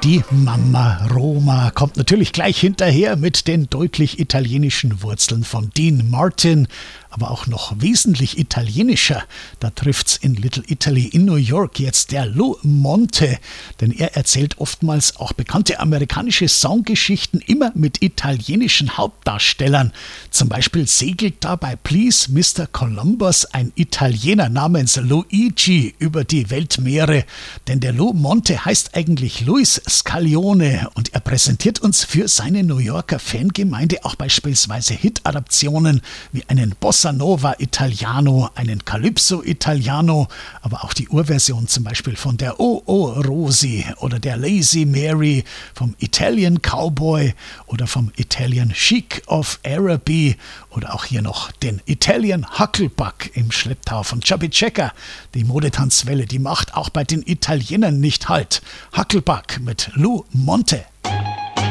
Die Mama Roma kommt natürlich gleich hinterher mit den deutlich italienischen Wurzeln von Dean Martin, aber auch noch wesentlich italienischer. Da trifft's in Little Italy in New York jetzt der Lou Monte, denn er erzählt oftmals auch bekannte amerikanische Songgeschichten immer mit italienischen Hauptdarstellern. Zum Beispiel segelt da bei Please Mr. Columbus ein Italiener namens Luigi über die Weltmeere, denn der Lou Monte heißt eigentlich Luis Scaglione und er präsentiert uns für seine New Yorker Fangemeinde auch beispielsweise Hit-Adaptionen wie einen Bossa Nova Italiano, einen Calypso Italiano, aber auch die Urversion zum Beispiel von der Oh Oh Rosie oder der Lazy Mary, vom Italian Cowboy oder vom Italian Chic of Araby oder auch hier noch den Italian Hucklebuck im Schlepptau von Chubby Checker. Die Modetanzwelle, die macht auch bei den Italienern nicht Halt. Hucklebuck mit Lou Monte.